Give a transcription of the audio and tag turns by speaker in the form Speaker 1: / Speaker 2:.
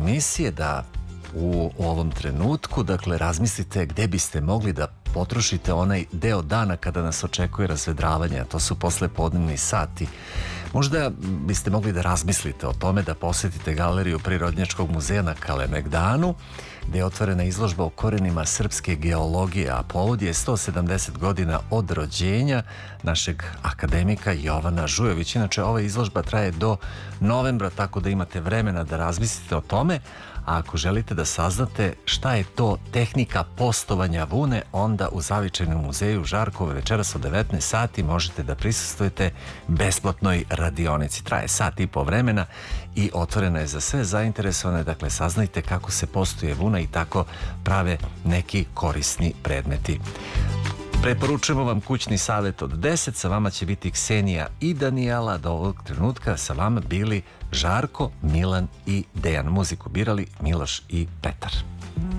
Speaker 1: emisije da u ovom trenutku, dakle, razmislite gde biste mogli da potrošite onaj deo dana kada nas očekuje razvedravanje, a to su poslepodnevni sati. Možda biste mogli da razmislite o tome da posetite Galeriju Prirodnjačkog muzeja na Kalemegdanu, gde je otvorena izložba o korenima srpske geologije, a povod je 170 godina od rođenja našeg akademika Jovana Žujovića. Inače, ova izložba traje do novembra, tako da imate vremena da razmislite o tome. A ako želite da saznate šta je to tehnika postovanja vune, onda u Zavičajnom muzeju Žarkove večeras od 19 sati možete da prisustvujete besplatnoj radionici. Traje sat i po vremena i otvorena je za sve zainteresovane. Dakle, saznajte kako se postuje vuna i tako prave neki korisni predmeti. Preporučujemo vam kućni savjet od 10. Sa vama će biti Ksenija i Danijela. Do ovog trenutka sa vama bili Žarko, Milan i Dejan. Muziku birali Miloš i Petar.